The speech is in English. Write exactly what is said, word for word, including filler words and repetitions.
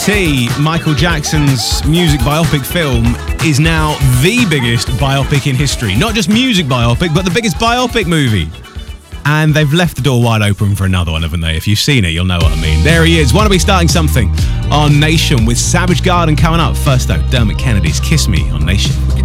T, Michael Jackson's music biopic film, is now the biggest biopic in history. Not just music biopic, but the biggest biopic movie. And they've left the door wide open for another one, haven't they? If you've seen it, you'll know what I mean. There he is. Wanna Be Starting Something on Nation with Savage Garden coming up. First though, Dermot Kennedy's Kiss Me on Nation.